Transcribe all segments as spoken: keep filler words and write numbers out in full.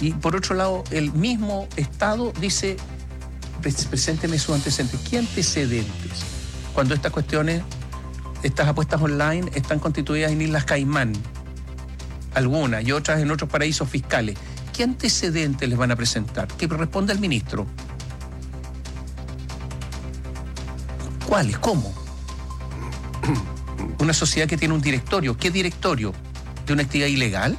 Y por otro lado, el mismo Estado dice, presénteme sus antecedentes. ¿Qué antecedentes? Cuando estas cuestiones, estas apuestas online están constituidas en Islas Caimán, algunas, y otras en otros paraísos fiscales. ¿Qué antecedentes les van a presentar? Que responda el ministro. ¿Cuáles? ¿Cómo? Una sociedad que tiene un directorio. ¿Qué directorio? ¿De una actividad ilegal?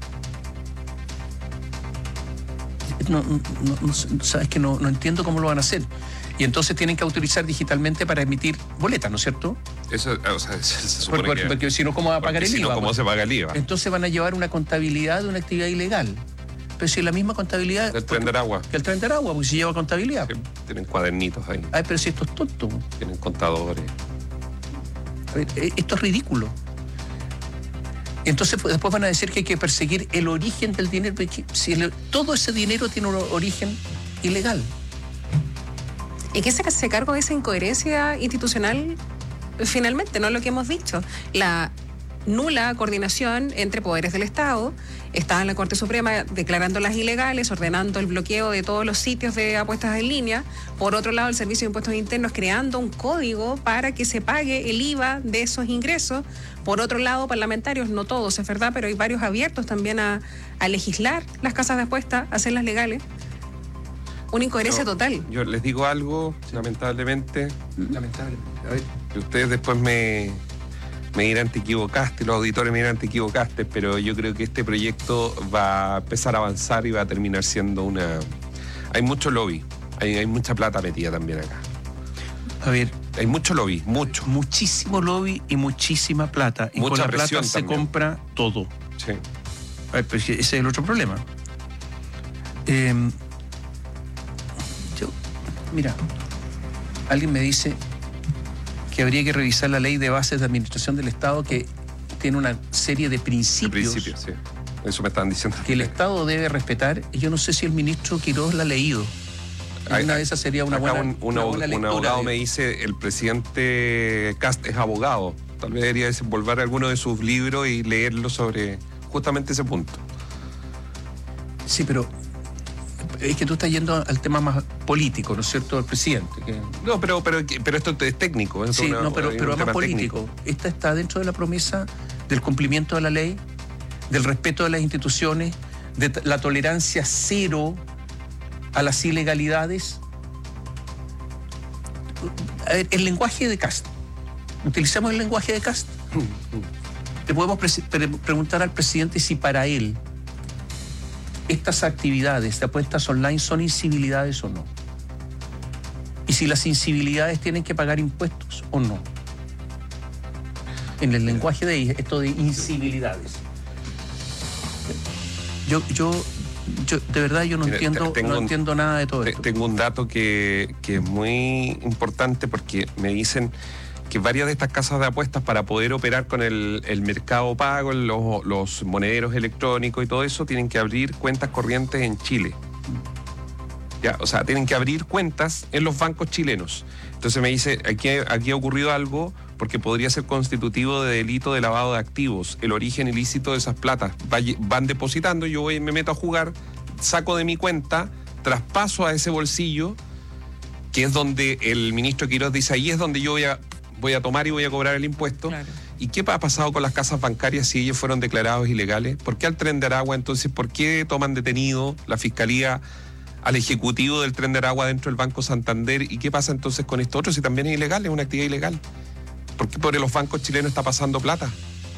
No, no, no, sabes que no, no entiendo cómo lo van a hacer. Y entonces tienen que autorizar digitalmente para emitir boletas, ¿no es cierto? Eso, o sea, se, se supone porque, que... Porque si no, ¿cómo va a pagar el si I V A? No, ¿cómo se paga el I V A? Entonces van a llevar una contabilidad de una actividad ilegal. Pero si es la misma contabilidad... El Tren de Aragua. Que el Tren de Aragua, porque si lleva contabilidad. Sí, tienen cuadernitos ahí. Ay, pero si esto es tonto. Tienen contadores. A ver, esto es ridículo. Entonces después van a decir que hay que perseguir el origen del dinero, porque si el, todo ese dinero tiene un origen ilegal. ¿Y qué se hace cargo de esa incoherencia institucional finalmente? No es lo que hemos dicho. La nula coordinación entre poderes del Estado. Estaba en la Corte Suprema declarándolas ilegales, ordenando el bloqueo de todos los sitios de apuestas en línea. Por otro lado, el Servicio de Impuestos Internos creando un código para que se pague el I V A de esos ingresos. Por otro lado, parlamentarios, no todos, es verdad, pero hay varios abiertos también a, a legislar las casas de apuestas, a hacerlas legales. Una incoherencia yo, total. Yo les digo algo, sí. lamentablemente. Lamentablemente. A ver. Y ustedes después me... me dirán te equivocaste, los auditores me dirán te equivocaste, pero yo creo que este proyecto va a empezar a avanzar y va a terminar siendo una... Hay mucho lobby, hay, hay mucha plata metida también acá. A ver, hay mucho lobby, mucho. Muchísimo lobby y muchísima plata. Y Mucha con la plata se también. compra todo. Sí. A ver, pero ese es el otro problema. Eh, yo, mira, alguien me dice que habría que revisar la ley de bases de administración del Estado, que tiene una serie de principios, de principios sí. Eso me estaban diciendo. Que el Estado debe respetar. Y yo no sé si el ministro Quiroz la ha leído. Hay, una de esas sería una buena, un, una un, buena un lectura. abogado de... me dice, el presidente Kast es abogado. Tal vez debería desenvolver alguno de sus libros y leerlo sobre justamente ese punto. Sí, pero es que tú estás yendo al tema más político, ¿no es cierto?, del presidente. Que... No, pero, pero, pero esto es técnico. Esto sí, una, no, pero, pero más político. Técnico. Esta está dentro de la promesa del cumplimiento de la ley, del respeto de las instituciones, de la tolerancia cero a las ilegalidades. A ver, el lenguaje de Kast. Utilizamos el lenguaje de Kast. Le podemos pre pre preguntar al presidente si para él estas actividades de apuestas online son incivilidades o no. Y si las incivilidades tienen que pagar impuestos o no. En el lenguaje de esto de incivilidades. Yo, yo, yo de verdad yo no Mira, entiendo, tengo no un, entiendo nada de todo esto. Tengo un dato que, que es muy importante porque me dicen que varias de estas casas de apuestas, para poder operar con el, el mercado pago, los, los monederos electrónicos y todo eso, tienen que abrir cuentas corrientes en Chile. Ya, o sea, tienen que abrir cuentas en los bancos chilenos. Entonces me dice, aquí, aquí ha ocurrido algo porque podría ser constitutivo de delito de lavado de activos, el origen ilícito de esas platas. Van depositando, yo voy, me meto a jugar, saco de mi cuenta, traspaso a ese bolsillo, que es donde el ministro Quiroz dice, ahí es donde yo voy a... voy a tomar y voy a cobrar el impuesto. Claro. ¿Y qué ha pasado con las casas bancarias si ellos fueron declarados ilegales? ¿Por qué al Tren de Aragua entonces? ¿Por qué toman detenido la Fiscalía al ejecutivo del Tren de Aragua dentro del Banco Santander? ¿Y qué pasa entonces con esto otro si también es ilegal, es una actividad ilegal? ¿Por qué por los bancos chilenos está pasando plata?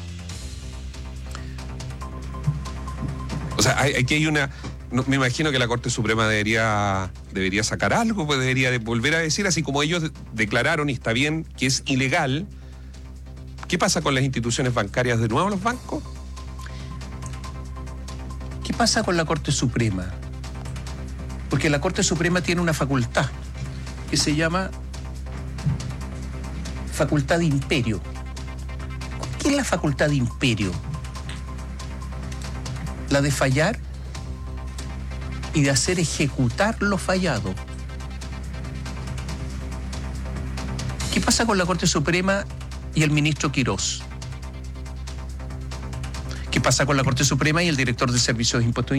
O sea, aquí hay una... No, me imagino que la Corte Suprema debería, debería sacar algo, pues debería de volver a decir, así como ellos declararon, y está bien, que es ilegal. ¿Qué pasa con las instituciones bancarias? ¿De nuevo los bancos? ¿Qué pasa con la Corte Suprema? Porque la Corte Suprema tiene una facultad que se llama facultad de imperio. ¿Qué es la facultad de imperio? La de fallar y de hacer ejecutar lo fallado. ¿Qué pasa con la Corte Suprema y el ministro Quiroz? ¿Qué pasa con la Corte Suprema y el director del Servicio de Impuestos